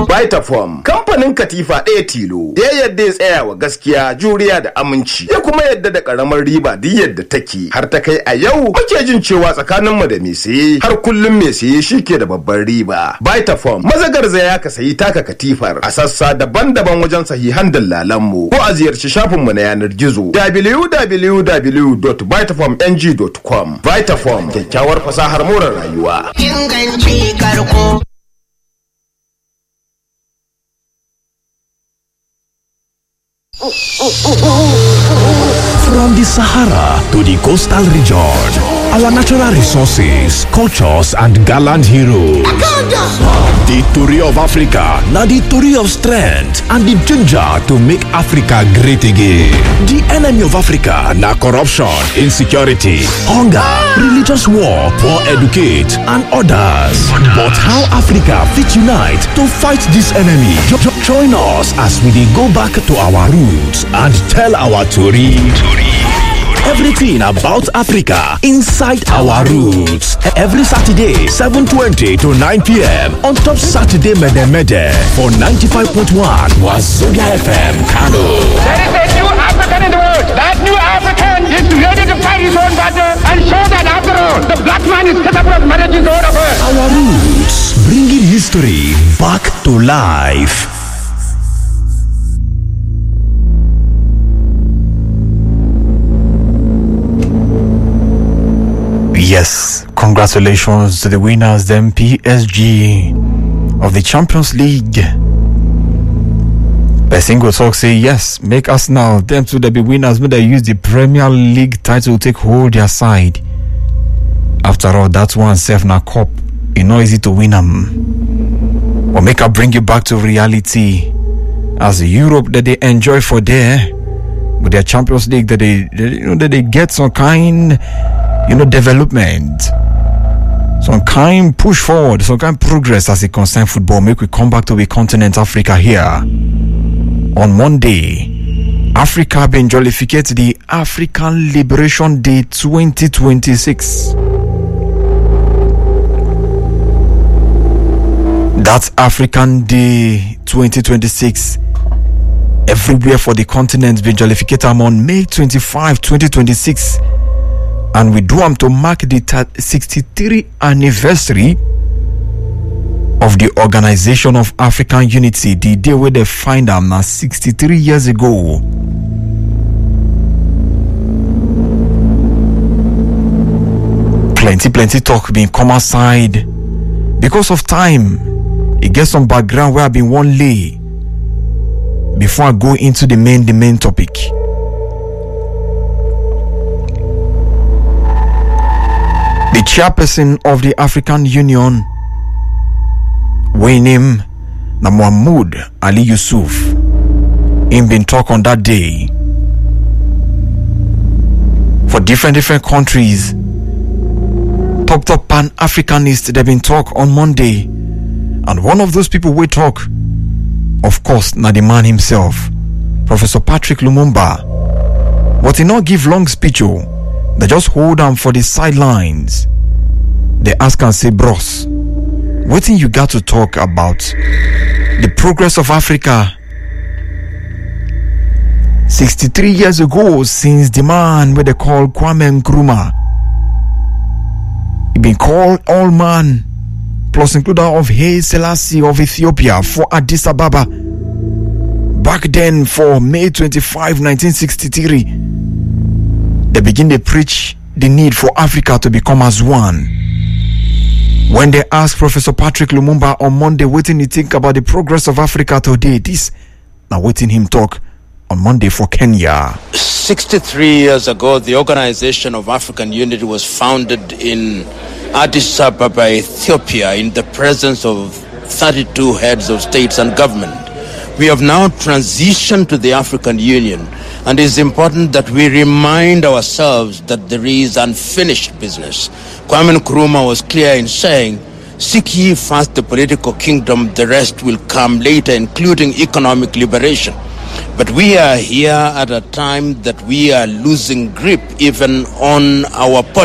Vitafoam kamfanin katifa ɗaya tilo da ya yadda ya tsaya wa gaskiya, juriya da aminci, ya kuma yadda da karamar riba duk yadda take, har ta kai a yau muke jin cewa tsakanin mu da mai saye har kullum mai saye shike da babbar riba. Vitafoam mazagar zaya ka sayi taka katifar a sassa daban-daban wajen sahihan dillalan mu, ko a ziyarci shafin mu na yanar gizo www.vitafoamng.com. Vitafoam, kyakkyawar fasahar more rayuwa. Inganci karko. From the Sahara to the coastal region, our natural resources, cultures, and gallant heroes. The story of Africa, now the story of strength and the ginger to make Africa great again. The enemy of Africa, now corruption, insecurity, hunger, religious war, poor educate, and others. But how Africa fit unite to fight this enemy? Join us as we go back to our roots and tell our story. Everything about Africa inside our roots. Every Saturday, 7:20 to 9 p.m. on Top Saturday Mede for 95.1 Wazobia FM, Kano. There is a new African in the world. That new African is ready to fight his own battle and show that after all, the black man is capable of managing the whole world. Our roots, bringing history back to life. Yes, congratulations to the winners, then PSG of the Champions League. Besingo Talk say yes, make Arsenal, them to the be winners, but they use the Premier League title to take hold their side. After all, that's one self na cup. It's not easy to win them. But make I bring you back to reality. As Europe that they enjoy for there, with their Champions League that they get some kind development, some kind push forward, some kind progress as it concerns football. Make we come back to the continent Africa here. On Monday, Africa been jollificate the African Liberation Day 2026. That's African Day 2026. Everywhere for the continent been jollificate on May 25, 2026. And we do them to mark the 63rd anniversary of the Organization of African Unity, the day where they find them now 63 years ago. Plenty talk being come aside. Because of time, it gets some background where I've been one lay before I go into the main topic. The chairperson of the African Union, we name na Mahmoud Ali Yusuf, him been talk on that day for different countries. Top Pan-Africanists, they've been talk on Monday, and one of those people we talk, of course, na the man himself, Professor Patrick Lumumba. But he not give long speech. They just hold them for the sidelines. They ask and say, bros, what thing you got to talk about the progress of Africa 63 years ago since the man where they call Kwame Nkrumah, he been called all man plus includer of Haile Selassie of Ethiopia for Addis Ababa back then for May 25, 1963. They begin to preach the need for Africa to become as one. When they asked Professor Patrick Lumumba on Monday, what did he think about the progress of Africa today? This now waiting him talk on Monday for Kenya. 63 years ago, the Organization of African Unity was founded in Addis Ababa, Ethiopia, in the presence of 32 heads of states and government. We have now transitioned to the African Union, and it is important that we remind ourselves that there is unfinished business. Kwame Nkrumah was clear in saying, seek ye first the political kingdom, the rest will come later, including economic liberation. But we are here at a time that we are losing grip even on our politics.